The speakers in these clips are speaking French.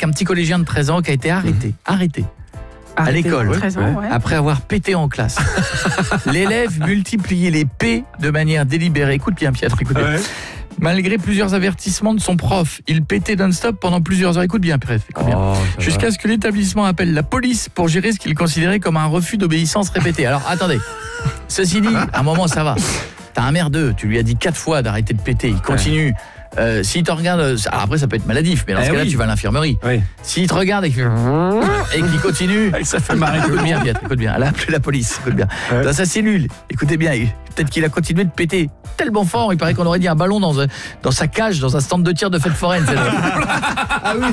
un petit collégien de 13 ans qui a été arrêté. À l'école, 13 ans, après avoir pété en classe. L'élève multipliait les P de manière délibérée. Écoute bien, Pietro, écoute bien. Malgré plusieurs avertissements de son prof, il pétait non-stop pendant plusieurs heures. Écoute bien, jusqu'à ce que l'établissement appelle la police pour gérer ce qu'il considérait comme un refus d'obéissance répété. Alors, attendez. Ceci dit, à un moment, ça va. T'as un merdeux, tu lui as dit 4 fois d'arrêter de péter, il continue. S'il te regarde, alors après ça peut être maladif, mais dans ce cas-là tu vas à l'infirmerie. S'il te regarde et qu'il continue, ça fait marrer. Écoute bien, elle a appelé la police, écoute bien. Dans sa cellule, écoutez bien, peut-être qu'il a continué de péter tellement fort, il paraît qu'on aurait dit un ballon dans sa cage, dans un stand de tir de fête foraine. Ah oui.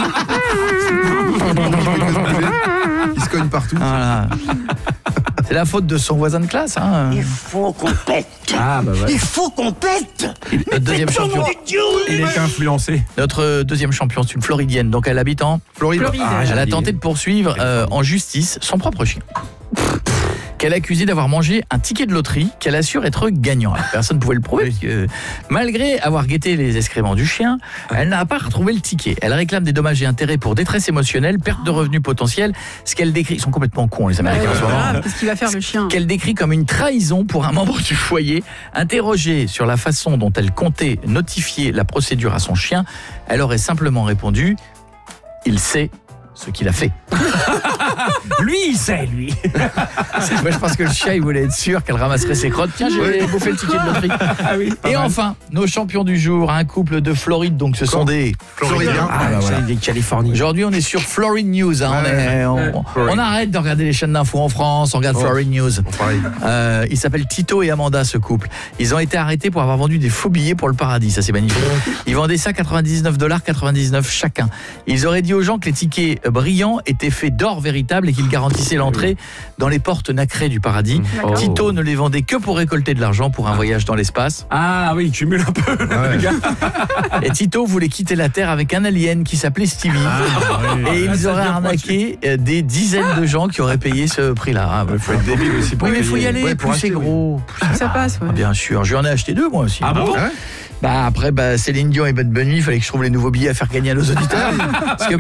Il se cogne partout. Voilà. C'est la faute de son voisin de classe. Il faut qu'on pète. Il faut qu'on pète. Notre deuxième champion. Il est influencé. Notre deuxième champion, c'est une Floridienne. Donc elle habite en Floride. Elle a tenté de poursuivre en justice son propre chien. Qu'elle a accusé d'avoir mangé un ticket de loterie qu'elle assure être gagnant. Alors, personne ne pouvait le prouver parce que malgré avoir guetté les excréments du chien, elle n'a pas retrouvé le ticket. Elle réclame des dommages et intérêts pour détresse émotionnelle, perte de revenus potentiels, ce qu'elle décrit, ils sont complètement cons les Américains en ce moment. Qu'est-ce qu'il va faire le chien ? Qu'elle décrit comme une trahison pour un membre du foyer. Interrogée sur la façon dont elle comptait notifier la procédure à son chien, elle aurait simplement répondu « Il sait ce qu'il a fait ». Lui, il sait, lui. Moi, je pense que le chien, il voulait être sûr qu'elle ramasserait ses crottes. Tiens, j'ai bouffé le ticket de loterie. Et enfin, nos champions du jour, un couple de Floride, donc ce sont des Floridiens. Des Californiens. Aujourd'hui, on est sur Floride News. On arrête de regarder les chaînes d'infos en France, on regarde Floride News. Ils s'appellent Tito et Amanda, ce couple. Ils ont été arrêtés pour avoir vendu des faux billets pour le paradis. Ça, c'est magnifique. Ils vendaient ça $99,99 chacun. Ils auraient dit aux gens que les tickets brillants étaient faits d'or véritable et qu'ils garantissaient l'entrée dans les portes nacrées du paradis. Tito ne les vendait que pour récolter de l'argent pour un voyage dans l'espace. Ah oui, cumule un peu. Et Tito voulait quitter la Terre avec un alien qui s'appelait Stevie. Et ils auraient arnaqué des dizaines de gens qui auraient payé ce prix-là. Il faut être débile aussi pour mais il faut y aller, plus c'est gros. Ça passe, Bien sûr, j'en ai acheté 2 moi aussi. Ah bon ? Après, Céline Dion et Bad Bunny, il fallait que je trouve les nouveaux billets à faire gagner à nos auditeurs. Parce que